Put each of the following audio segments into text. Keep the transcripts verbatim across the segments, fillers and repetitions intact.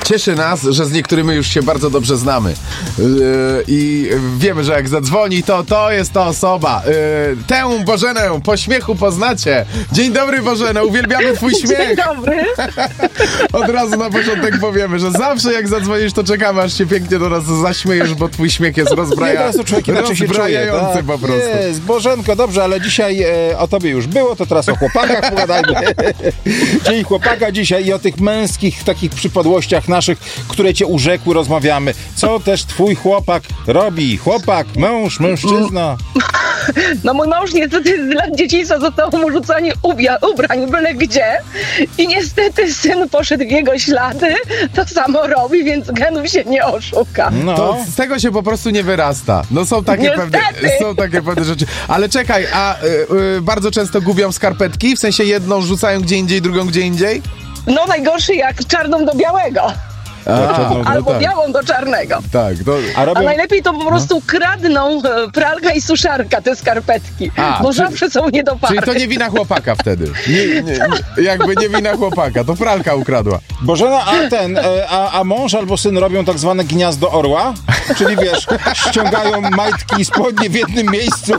Cieszy nas, że z niektórymi już się bardzo dobrze znamy. Yy, I wiemy, że jak zadzwoni, to to jest ta osoba. Yy, tę Bożenę po śmiechu poznacie. Dzień dobry, Bożena, uwielbiamy twój śmiech. Dzień dobry. Od razu na początek powiemy, że zawsze jak zadzwonisz, to czekamy, aż się pięknie do nas zaśmiejesz, bo twój śmiech jest rozbraja... rozbrajający po prostu. Jest, Bożenko, dobrze, ale dzisiaj e, o tobie już było, to teraz o chłopakach pogadajmy. Dzień chłopaka dzisiaj i o tych męskich takich przypadłościach naszych, które cię urzekły, rozmawiamy. Co też twój chłopak robi? Chłopak, mąż, mężczyzna. No mój mąż niestety z lat dzieciństwa został mu rzucanie ubia, ubrań byle gdzie i niestety syn poszedł w jego ślady, to samo robi, więc genów się nie oszuka. No. To z tego się po prostu nie wyrasta. No są takie, pewne, są takie pewne rzeczy. Ale czekaj, a y, y, bardzo często gubią skarpetki? W sensie jedną rzucają gdzie indziej, drugą gdzie indziej? No najgorszy jak czarną do białego. A, czarną, no Albo tak. białą do czarnego. Tak, to... A robią... A najlepiej to po prostu kradną e, pralka i suszarka te skarpetki, A, bo czy- zawsze są nie do pary. Czyli to nie wina chłopaka wtedy. Nie, nie, nie, jakby nie wina chłopaka, to pralka ukradła. Bożena, a ten, e, a, a mąż albo syn robią tak zwane gniazdo orła? Czyli wiesz, ściągają majtki i spodnie w jednym miejscu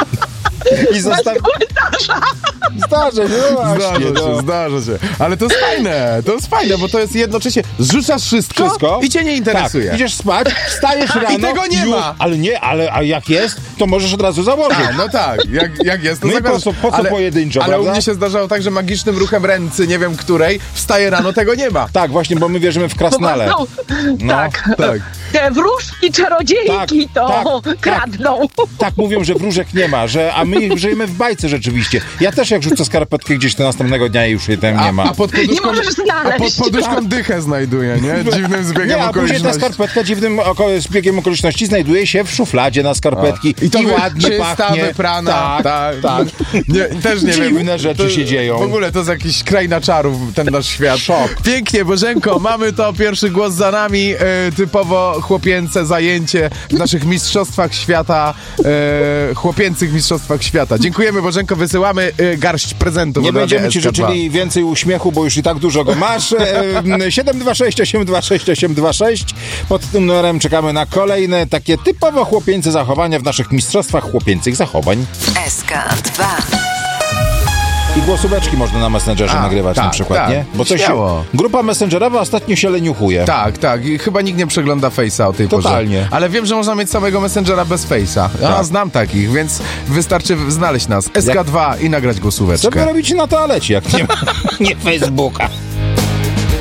i zostawiają... Zdarza się, no właśnie. Zdarza się, no. zdarza się. Ale to jest fajne, to jest fajne, bo to jest jednocześnie zrzucasz wszystko, Wszystko i cię nie interesuje. Tak, idziesz spać, wstajesz rano I tego nie już, ma. Ale nie, ale a jak jest, to możesz od razu założyć. A, no tak, jak, jak jest, to No i zakładasz. po co- po co ale, pojedynczo, Ale u prawda? mnie się zdarzało tak, że magicznym ruchem ręcy, nie wiem której, wstaje rano, tego nie ma. Tak, właśnie, bo my wierzymy w krasnale. No, tak. tak. Te wróżki, czarodziejki Tak, to tak, kradną. Tak mówią, że wróżek nie ma, że, a my żyjemy w bajce rzeczywiście. Ja też jak rzucę skarpetkę gdzieś, to następnego dnia już jej tam nie ma. A, a pod poduszką, Nie możesz znaleźć. a pod poduszką dychę znajduje, nie? Dziwnym zbiegiem Nie, a później ta okoliczności. skarpetka dziwnym oko- zbiegiem okoliczności znajduje się w szufladzie na skarpetki. I to wy- ładnie czysta, pachnie. wyprana. Tak, tak. Nie, też nie wiem. Dziwne rzeczy To- się dzieją. W ogóle to jest jakiś kraina czarów, ten nasz świat. Szok. Pięknie, Bożenko, mamy to, pierwszy głos za nami, e, typowo chłopięce zajęcie w naszych mistrzostwach świata, e, chłopięcych mistrzostwach świata. Dziękujemy, Bożenko, wysyłamy e, garść prezentów. Nie od będziemy ci Radia S K dwa. życzyli więcej uśmiechu, bo już i tak dużo go masz. E, siedem dwa sześć osiem dwa sześć osiem dwa sześć. Pod tym numerem czekamy na kolejne takie typowo chłopięce zachowania w naszych mistrzostwach chłopięcych zachowań. S K dwa. I głosóweczki można na Messengerze A, nagrywać tak, na przykład, tak. nie? Bo coś Śmiało. grupa messengerowa ostatnio się leniuchuje. Tak, tak. I chyba nikt nie przegląda Face'a o tej porze. Totalnie. Ale wiem, że można mieć samego Messengera bez Face'a. Ja Tak. znam takich, więc wystarczy znaleźć nas. S K dwa i nagrać Co wy głosóweczkę. robicie na toalecie, jak nie ma nie Facebooka?